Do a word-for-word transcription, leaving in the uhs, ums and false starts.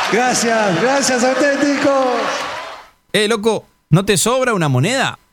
Gracias, gracias auténticos. Eh, loco, ¿no te sobra una moneda?